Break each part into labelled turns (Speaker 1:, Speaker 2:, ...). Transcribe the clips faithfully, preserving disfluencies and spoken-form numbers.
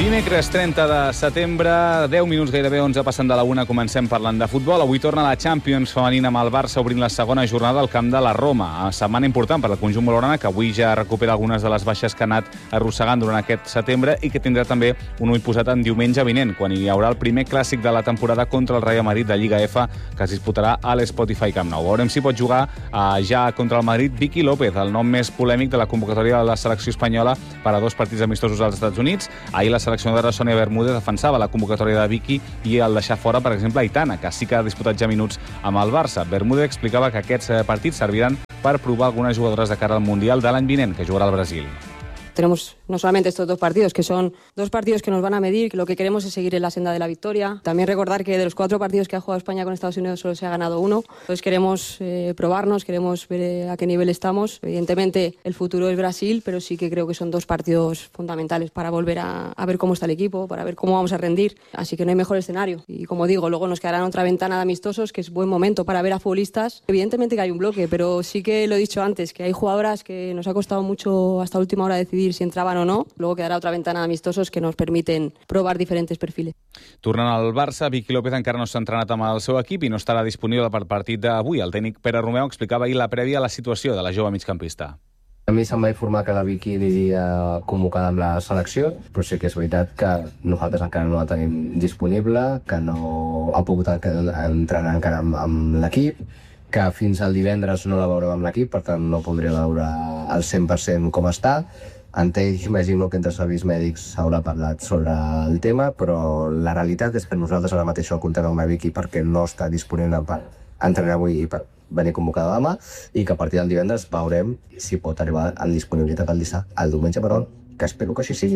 Speaker 1: Dimecres trenta de setembre, deu minuts gairebé onze passant de la una, comencem parlant de futbol. Avui torna la Champions femenina amb el Barça obrint la segona jornada al camp de la Roma. Setmana important per al conjunt blaugrana, que avui ja recupera algunes de les baixes que ha anat arrossegant durant aquest setembre i que tindrà també un ull posat en diumenge vinent, quan hi haurà el primer clàssic de la temporada contra el Real Madrid de Lliga F, que es disputarà a l'Spotify Camp Nou. Veurem si pot jugar eh, ja contra el Madrid Vicky López, el nom més polèmic de la convocatòria de la selecció espanyola per a dos partits amistosos als Estats Units. Ahir la seleccionadora Sonia Bermúdez defensava la convocatòria de Vicky i el deixar fora, per exemple, Aitana, que sí que ha disputat ja minuts amb el Barça. Bermúdez explicava que aquests partits serviran per provar algunes jugadores de cara al Mundial de l'any vinent, que jugarà al Brasil.
Speaker 2: Tenemos no solamente estos dos partidos, que son dos partidos que nos van a medir, que lo que queremos es seguir en la senda de la victoria. También recordar que de los cuatro partidos que ha jugado España con Estados Unidos solo se ha ganado uno. Entonces queremos eh, probarnos, queremos ver a qué nivel estamos. Evidentemente el futuro es Brasil, pero sí que creo que son dos partidos fundamentales para volver a, a ver cómo está el equipo, para ver cómo vamos a rendir. Así que no hay mejor escenario. Y como digo, luego nos quedará otra ventana de amistosos, que es buen momento para ver a futbolistas. Evidentemente que hay un bloque, pero sí que lo he dicho antes, que hay jugadoras que nos ha costado mucho hasta última hora decidir si entraban o no. Luego quedará otra ventana de amistosos que nos permiten probar diferentes perfiles.
Speaker 1: Tornant al Barça, Vicky López encara no s'ha entrenat amb el seu equip i no estarà disponible per partit d'avui. El tècnic Pere Romeu explicava ahir la prèvia a la situació de la jove migcampista.
Speaker 3: A mi se'm va informar que la Vicky aniria convocada amb la selecció, però sí que és veritat que nosaltres encara no la tenim disponible, que no ha pogut entrenar encara amb, amb l'equip, que fins al divendres no la veurem amb l'equip, per tant no podré veure al cent per cent com està. Entenc, imagino que entre serveis mèdics s'haurà parlat sobre el tema, però la realitat és que nosaltres ara mateix comptem amb la Vicky perquè no està disponible per entrenar avui i per venir convocada demà, i que a partir del divendres veurem si pot arribar en disponibilitat el dissabte, el diumenge, però que espero que així sigui.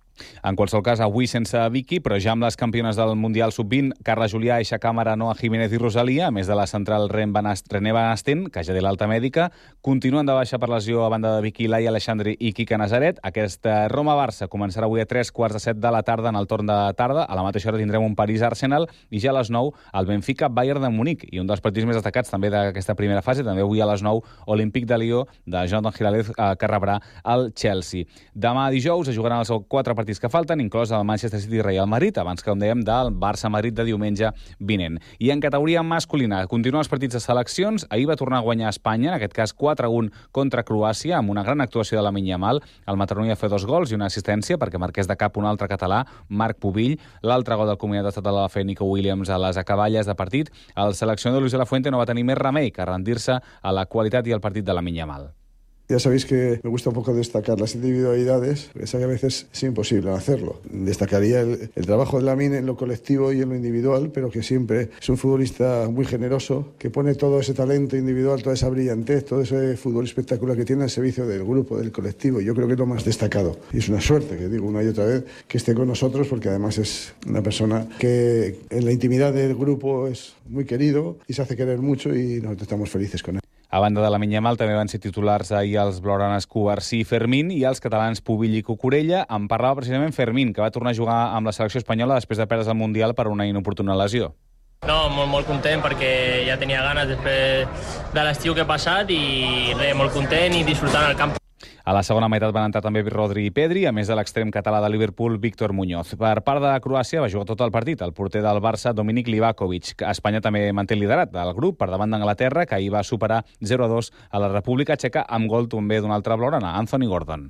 Speaker 1: En qualsevol cas, avui sense Vicky, però ja amb les campiones del Mundial sub vint, Carla Julià, Aixa Càmara, Noa Jiménez i Rosalia, a més de la central René Van Asten, que ja té l'alta mèdica, continuen de baixa per lesió a banda de Vicky, Laia Alexandri i Quique Nazaret. Aquesta Roma-Barça començarà avui a tres quarts de set de la tarda en el torn de tarda. A la mateixa hora tindrem un París-Arsenal i ja a les nou el Benfica-Bayern de Munic. I un dels partits més destacats també d'aquesta primera fase, també avui a les nou, Olímpic de Lió de Jonathan Giraldez, que rebrà el Chelsea. Demà dijous es jugaran els quatre partits que falten, inclòs el Manchester City i Real Madrid, abans que, com dèiem, del Barça-Madrid de diumenge vinent. I en categoria masculina, continuen els partits de seleccions. Ahir va tornar a guanyar Espanya, en aquest cas quatre a un contra Croàcia, amb una gran actuació de la Yamal. El Mataroni va fer dos gols i una assistència, perquè marqués de cap un altre català, Marc Pubill. L'altre gol del Comunitat Estatal va fer Nico Williams a les acaballes de partit. El seleccionador Luis de la Fuente no va tenir més remei que rendir-se a la qualitat i al partit de la Yamal.
Speaker 4: Ya sabéis que me gusta un poco destacar las individualidades, porque sé que a veces es imposible hacerlo. Destacaría el, el trabajo de Lamine en lo colectivo y en lo individual, pero que siempre es un futbolista muy generoso, que pone todo ese talento individual, toda esa brillantez, todo ese fútbol espectacular que tiene al servicio del grupo, del colectivo. Yo creo que es lo más destacado. Y es una suerte, que digo una y otra vez, que esté con nosotros, porque además es una persona que en la intimidad del grupo es muy querido y se hace querer mucho, y nosotros estamos felices con él.
Speaker 1: A banda de la Yamal també van ser titulars ahir els blaugranes Cubarsí i Fermín, i els catalans Pubill i Cucurella. En parlava precisament Fermín, que va tornar a jugar amb la selecció espanyola després de perdre's el Mundial per una inoportuna lesió.
Speaker 5: No, molt, molt content, perquè ja tenia ganes després de l'estiu que he passat, i res, molt content i disfrutant el camp.
Speaker 1: A la segona meitat van entrar també Rodri i Pedri, a més de l'extrem català de Liverpool, Víctor Muñoz. Per part de Croàcia va jugar tot el partit el porter del Barça, Dominik Livakovic. Espanya també manté el liderat del grup per davant d'Anglaterra, que ahir va superar zero a dos a la República Txeca amb gol també d'un altre blaugrana, Anthony Gordon.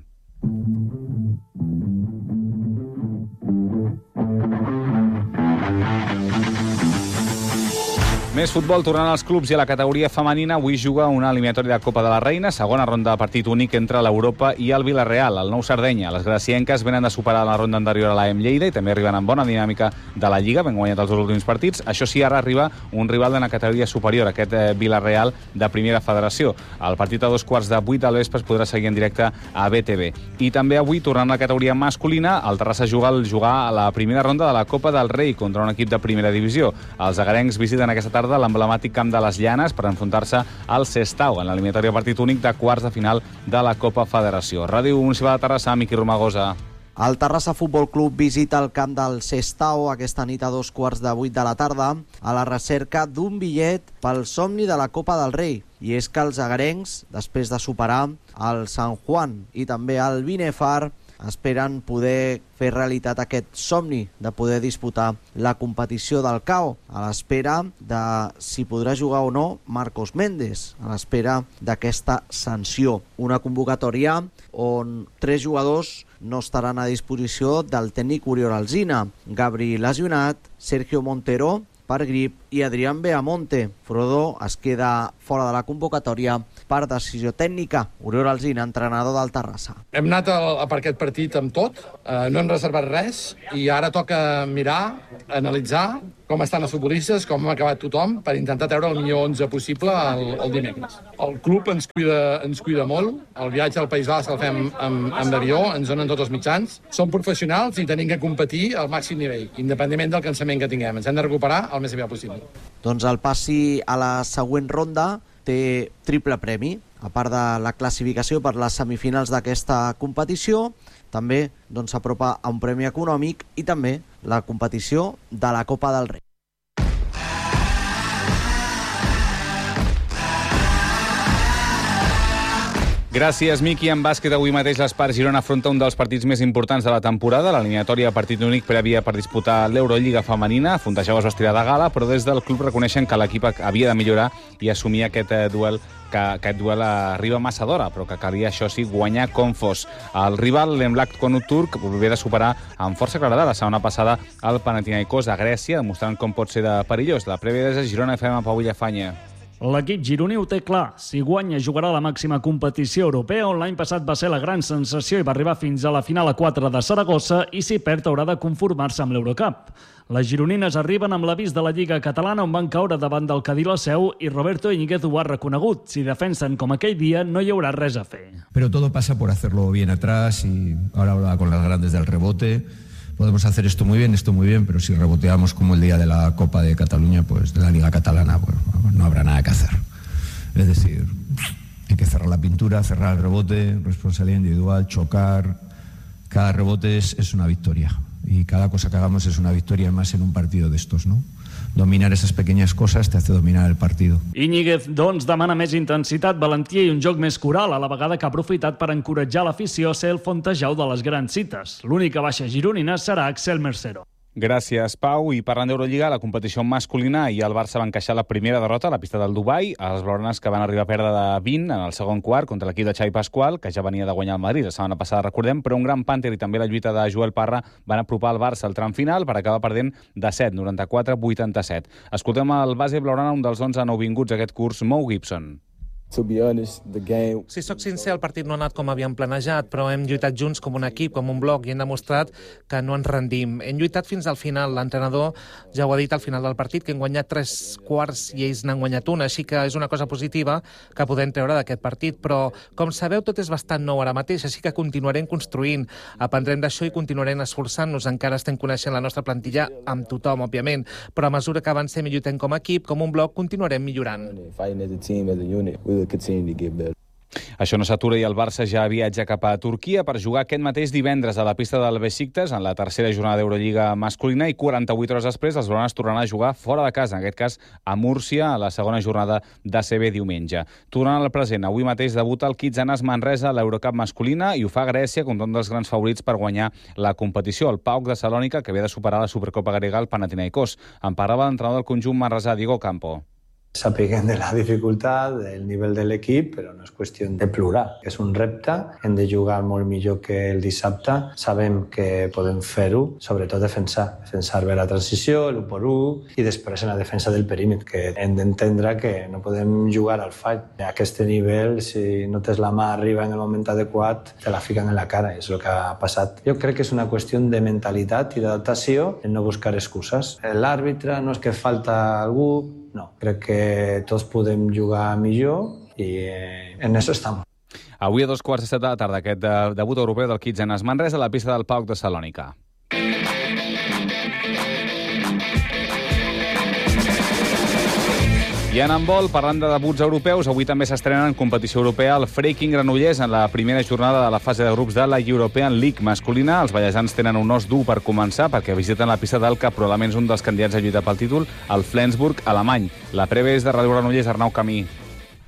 Speaker 1: Més futbol, tornant als clubs i a la categoria femenina. Avui juga una eliminatòria de Copa de la Reina, segona ronda de partit únic entre l'Europa i el Villarreal, el nou Sardenya. Les gracienques venen de superar la ronda anterior a l'A E M Lleida i també arriben amb bona dinàmica de la Lliga, ben guanyat els dos últims partits. Això sí, ara arriba un rival de la categoria superior, aquest eh, Villarreal de Primera Federació. El partit a dos quarts de vuit del vespre es podrà seguir en directe a B T V. I també avui, tornant a la categoria masculina, el Terrassa juga al jugar a la primera ronda de la Copa del Rei contra un equip de primera divisió. Els agarencs visiten aquesta tarda l'emblemàtic camp de les Llanes per enfrontar-se al Sestao en l'eliminatòria partit únic de quarts de final de la Copa Federació. Ràdio Municipal de Terrassa, Miqui Romagosa.
Speaker 6: El Terrassa Futbol Club visita el camp del Sestao aquesta nit a dos quarts de vuit de la tarda a la recerca d'un bitllet pel somni de la Copa del Rei. I és que els agarencs, després de superar el San Juan i també el Binefar, esperen poder fer realitat aquest somni de poder disputar la competició del C A O, a l'espera de si podrà jugar o no Marcos Méndez, a l'espera d'aquesta sanció. Una convocatòria on tres jugadors no estaran a disposició del tècnic Oriol Alsina: Gabri lesionat, Sergio Montero per grip i Adrián Beamonte. Frodo es queda fora de la convocatòria per decisió tècnica. Oriol Alsina, entrenador del Terrassa.
Speaker 7: Hem anat a, a per aquest partit amb tot, eh, no hem reservat res i ara toca mirar, analitzar com estan els futbolistes, com ha acabat tothom, per intentar treure el millor onze possible el, el dimecres. El club ens cuida, ens cuida molt, el viatge al País Basc el fem amb, amb avió, ens donen tots els mitjans. Som professionals i tenim que competir al màxim nivell, independentment del cansament que tinguem. Ens hem de recuperar el més aviat possible.
Speaker 6: Doncs el passi a la següent ronda té triple premi. A part de la classificació per les semifinals d'aquesta competició, també doncs, s'apropa a un premi econòmic i també la competició de la Copa del Rei.
Speaker 1: Gràcies, Miqui. En bàsquet, avui mateix l'Espart Girona afronta un dels partits més importants de la temporada, l'eliminatòria partit únic prèvia per disputar l'Eurolliga femenina. Fontejau es va estirar de gala, però des del club reconeixen que l'equip havia de millorar i assumir aquest eh, duel que aquest duel arriba massa d'hora, però que calia, això sí, guanyar com fos. El rival, l'Emlak Konuturk, ve de superar amb força claredat la setmana passada el Panathinaikos a Grècia, demostrant com pot ser de perillós. La prèvia és a Girona, F M, Pau Villafanya.
Speaker 8: L'equip gironí ho té clar. Si guanya, jugarà a la màxima competició europea, on l'any passat va ser la gran sensació i va arribar fins a la final a quatre de Saragossa, i si perd haurà de conformar-se amb l'Eurocup. Les gironines arriben amb l'avís de la Lliga Catalana, on van caure davant del Cadí la Seu, i Roberto Íñiguez ho ha reconegut. Si defensen com aquell dia, no hi haurà res a fer.
Speaker 9: Pero todo pasa por hacerlo bien atrás, y ahora hablaba con las grandes del rebote. Podemos hacer esto muy bien, esto muy bien, pero si reboteamos como el día de la Copa de Cataluña, pues de la Liga Catalana, pues no habrá nada que hacer. Es decir, hay que cerrar la pintura, cerrar el rebote, responsabilidad individual, chocar. Cada rebote es, es una victoria, y cada cosa que hagamos es una victoria más en un partido de estos, ¿no? Dominar esas pequeñas cosas te hace dominar el partido.
Speaker 8: Íñiguez, doncs, demana més intensitat, valentia i un joc més coral, a la vegada que ha aprofitat per encoratjar l'afició a ser el Fontejau de les grans cites. L'única baixa gironina serà Axel Mercero.
Speaker 1: Gràcies, Pau. I parlant d'Eurolliga, la competició masculina, i el Barça va encaixar la primera derrota a la pista del Dubai, els blaugranes, que van arribar a perdre de vint en el segon quart contra l'equip de Xavi Pasqual, que ja venia de guanyar el Madrid la setmana passada, recordem, però un gran pànter i també la lluita de Joel Parra van apropar el Barça al tram final per acabar perdent de set, noranta-quatre a vuitanta-set. Escoltem el base blaugrana, un dels onze nouvinguts aquest curs, Mo Gibson.
Speaker 10: Si sóc sincer, el partit no ha anat com havíem planejat, però hem lluitat junts com un equip, com un bloc, i hem demostrat que no ens rendim. Hem lluitat fins al final. L'entrenador ja ho ha dit al final del partit, que hem guanyat tres quarts i ells n'han guanyat una, així que és una cosa positiva que podem treure d'aquest partit. Però, com sabeu, tot és bastant nou ara mateix, així que continuarem construint. Aprendrem d'això i continuarem esforçant-nos. Encara estem coneixent la nostra plantilla amb tothom, òbviament, però a mesura que avancem i lluitem com a equip, com un bloc, continuarem millorant.
Speaker 1: Això no s'atura i el Barça ja viatja cap a Turquia per jugar aquest mateix divendres a la pista del Besiktas en la tercera jornada d'Eurolliga masculina, i quaranta-vuit hores després els blaugranes tornaran a jugar fora de casa, en aquest cas a Múrcia, a la segona jornada d'A C B diumenge. Tornant al present, avui mateix debuta el Kitsanas Manresa a l'Eurocup masculina i ho fa a Grècia contra un dels grans favorits per guanyar la competició, el PAOK de Salònica, que ve de superar la Supercopa grega al Panathinaikos. En parlava l'entrenador del conjunt manresà, Diego Campo.
Speaker 11: Sapiguem de la dificultat, del nivell de l'equip, però no és qüestió de plorar. És un repte, hem de jugar molt millor que el dissabte. Sabem que podem fer-ho, sobretot defensar. Defensar bé la transició, l'u per u, i després en la defensa del perímetre, que hem d'entendre que no podem jugar al fall. A aquest nivell, si no tens la mà arriba en el moment adequat, te la fiquen en la cara, és el que ha passat. Jo crec que és una qüestió de mentalitat i d'adaptació, en no buscar excuses. L'àrbitre no és que falta algú, no, crec que tots podem jugar millor i en això estem.
Speaker 1: Avui a dos quarts de set de la tarda, aquest debut europeu del Kitsanas Manresa a la pista del PAOK de Salònica. I en handbol, parlant de debuts europeus, avui també s'estrena en competició europea el Freiking Granollers en la primera jornada de la fase de grups de la European League masculina. Els ballesans tenen un os dur per començar perquè visiten la pista del que probablement és un dels candidats a lluitar pel títol, el Flensburg alemany. La prèvia és de Ràdio Granollers, Arnau Camí.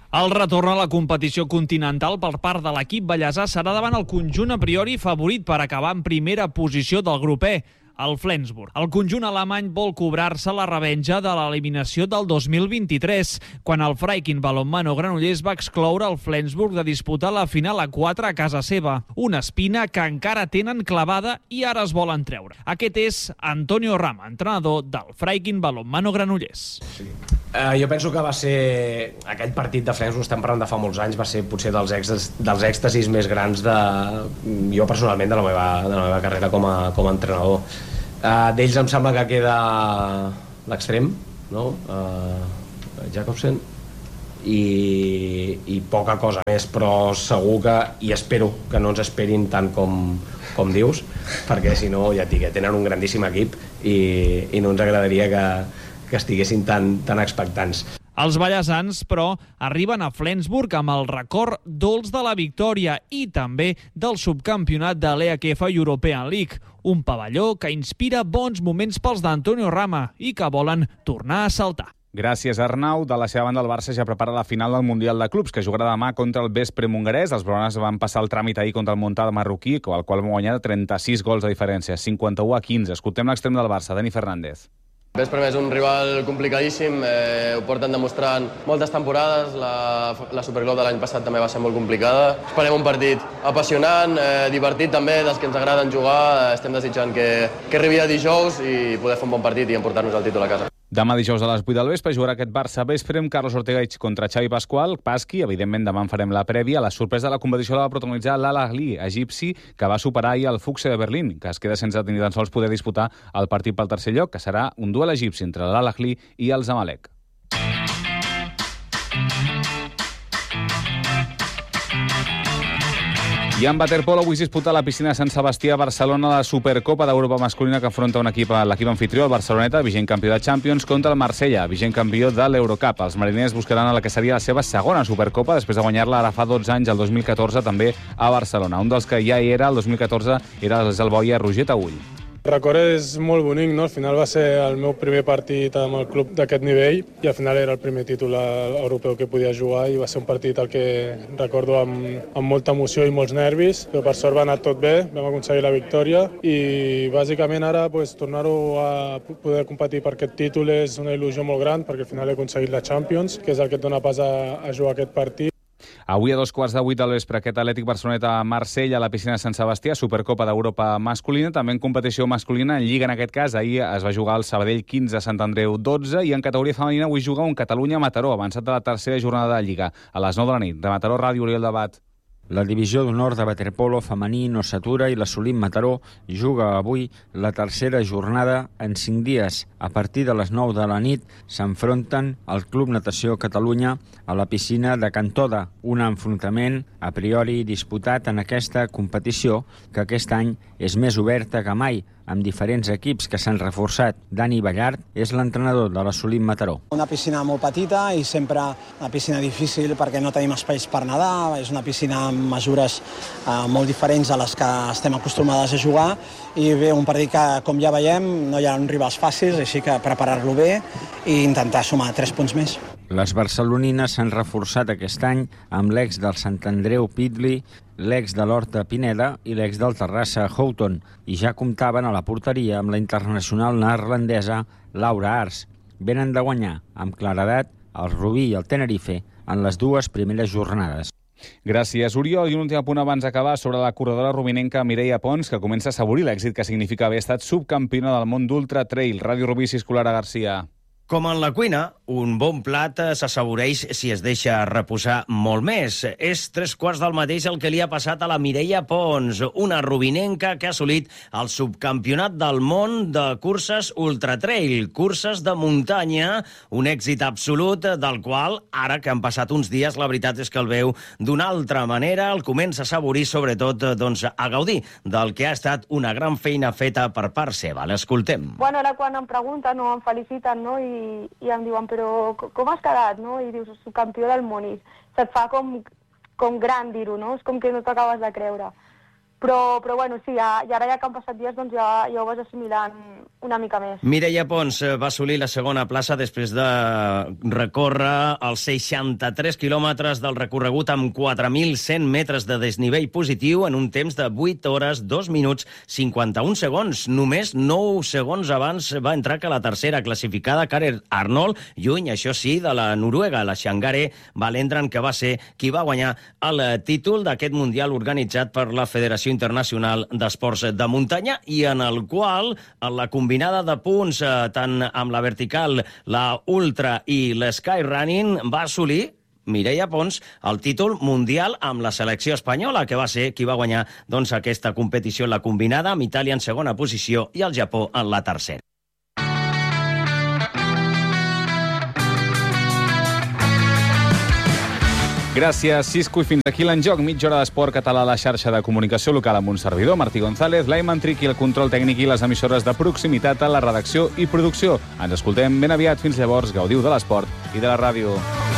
Speaker 12: El retorn a la competició continental per part de l'equip ballesà serà davant el conjunt a priori favorit per acabar en primera posició del grup E, el Flensburg. El conjunt alemany vol cobrar-se la revenja de l'eliminació del dos mil vint-i-tres, quan el Freikin Balonmano Granollers va excloure el Flensburg de disputar la final a quatre a casa seva, una espina que encara tenen clavada i ara es volen treure. Aquest és Antonio Rama, entrenador del Freikin Balonmano Granollers.
Speaker 13: Sí. Uh, jo penso que va ser aquell partit de Flensburg, estem parlant de fa molts anys, va ser potser dels, èxtasis, dels èxtasis més grans de jo personalment de la meva, de la meva carrera com a, com a entrenador. Uh, d'ells em sembla que queda l'extrem, no? uh, Jacobsen i, i poca cosa més, però segur que, i espero que no ens esperin tant com, com dius, perquè si no ja et dic, tenen un grandíssim equip i, i no ens agradaria que, que estiguessin tan, tan expectants.
Speaker 12: Els ballesans, però, arriben a Flensburg amb el record dolç de la victòria i també del subcampionat de l'E H F European League, un pavelló que inspira bons moments pels d'Antonio Rama i que volen tornar a saltar.
Speaker 1: Gràcies, Arnau. De la seva banda, el Barça ja prepara la final del Mundial de Clubs, que jugarà demà contra el Vespre Mungarès. Els blaugranes van passar el tràmit ahir contra el Montà marroquí, al qual van guanyar trenta-sis gols de diferència, cinquanta-u a quinze. Escoltem l'extrem del Barça, Dani Fernández.
Speaker 14: Vespre és un rival complicadíssim, eh, ho porten demostrant moltes temporades, la, la Superglobe de l'any passat també va ser molt complicada. Esperem un partit apassionant, eh, divertit també, dels que ens agraden jugar, estem desitjant que, que arribi a dijous i poder fer un bon partit i emportar-nos el títol a casa.
Speaker 1: Demà dijous a les vuit del vespre jugarà aquest Barça Vespre amb Carlos Ortega contra Xavi Pascual, Pasqui. Evidentment demà en farem la prèvia. La sorpresa de la competició la va protagonitzar l'Al Ahly egipci, que va superar ahir el Füchse de Berlín, que es queda sense ni tan sols poder disputar el partit pel tercer lloc, que serà un duel egipci entre l'Al Ahly i el Zamalek. I en waterpolo avui es disputa a la piscina Sant Sebastià a Barcelona la Supercopa d'Europa masculina que afronta un equip, l'equip anfitrió, el Barceloneta, vigent campió de Champions, contra el Marsella, vigent campió de l'Eurocup. Els mariners buscaran a la que seria la seva segona Supercopa després de guanyar-la ara fa dotze anys, el dos mil catorze, també a Barcelona. Un dels que ja hi era el dos mil catorze era el boia Roger Taüll.
Speaker 15: El record és molt bonic, no? Al final va ser el meu primer partit amb el club d'aquest nivell i al final era el primer títol europeu que podia jugar i va ser un partit el que recordo amb, amb molta emoció i molts nervis, però per sort va anar tot bé, vam aconseguir la victòria i bàsicament ara pues, tornar-ho a poder competir per aquest títol és una il·lusió molt gran perquè al final he aconseguit la Champions, que és el que et dona pas a, a jugar aquest partit.
Speaker 1: Avui a dos quarts de vuit del vespre aquest Atlètic Barceloneta a Marsella a la piscina de Sant Sebastià, Supercopa d'Europa masculina, també en competició masculina, en Lliga en aquest cas. Ahir es va jugar el Sabadell quinze, Sant Andreu dotze i en categoria femenina avui juga un Catalunya-Mataró, avançat de la tercera jornada de Lliga, a les nou de la nit. De Mataró, Ràdio, Oriol Debat.
Speaker 16: La divisió d'honor de waterpolo femení no s'atura i la Solim Mataró juga avui la tercera jornada en cinc dies. A partir de les nou de la nit s'enfronten al Club Natació Catalunya a la piscina de Can Toda, un enfrontament a priori disputat en aquesta competició que aquest any és més oberta que mai, amb diferents equips que s'han reforçat. Dani Ballart és l'entrenador de la Solim Mataró.
Speaker 17: Una piscina molt petita i sempre una piscina difícil perquè no tenim espais per nedar, és una piscina amb mesures eh, molt diferents a les que estem acostumades a jugar i bé, un partit que, com ja veiem, no hi ha rivals fàcils, així que preparar-lo bé i intentar sumar tres punts més.
Speaker 16: Les barcelonines s'han reforçat aquest any amb l'ex del Sant Andreu Pidley, l'ex de l'Horta Pineda i l'ex del Terrassa Houghton, i ja comptaven a la porteria amb la internacional neerlandesa Laura Ars. Venen de guanyar amb claredat el Rubí i el Tenerife en les dues primeres jornades.
Speaker 1: Gràcies, Oriol. I un últim apunt abans d'acabar sobre la corredora ruminenca Mireia Pons, que comença a assaborir l'èxit que significa haver estat subcampiona del món d'Ultra Trail. Ràdio Rubí, Escolara Garcia.
Speaker 18: Com en la cuina, un bon plat s'assaboreix si es deixa reposar molt més. És tres quarts del mateix el que li ha passat a la Mireia Pons, una rubinenca que ha assolit el subcampionat del món de curses ultratrail, curses de muntanya, un èxit absolut del qual, ara que han passat uns dies, la veritat és que el veu d'una altra manera, el comença a assaborir, sobretot doncs, a gaudir del que ha estat una gran feina feta per part seva. L'escoltem.
Speaker 19: Bueno, ara quan em pregunten o em feliciten, no?, i I, i em diuen, però com has quedat, no? I dius, soc campió del món, i se't fa com, com gran dir-ho, no? És com que no t'acabes de creure. Però, però bueno, sí, ja, i ara ja que han passat dies doncs ja, ja ho vas assimilant una mica més.
Speaker 18: Mireia Pons va assolir la segona plaça després de recórrer els seixanta-tres quilòmetres del recorregut amb quatre mil cent metres de desnivell positiu en un temps de vuit hores, dos minuts, cinquanta-un segons. Només nou segons abans va entrar que la tercera classificada, Karen Arnold, lluny, això sí, de la Noruega, la Shangare Valendran, que va ser qui va guanyar el títol d'aquest Mundial organitzat per la Federació Internacional d'Esports de Muntanya i en el qual la combinada de punts, tant amb la vertical, la ultra i l'skyrunning, va assolir Mireia Pons el títol mundial amb la selecció espanyola, que va ser qui va guanyar doncs, aquesta competició en la combinada, amb Itàlia en segona posició i el Japó en la tercera.
Speaker 1: Gràcies, Cisco. I fins aquí l'enjoc. Mitja hora d'esport català a la xarxa de comunicació local amb un servidor, Martí González, l'Aiman Triqui, el control tècnic i les emissores de proximitat a la redacció i producció. Ens escoltem ben aviat. Fins llavors, gaudiu de l'esport i de la ràdio.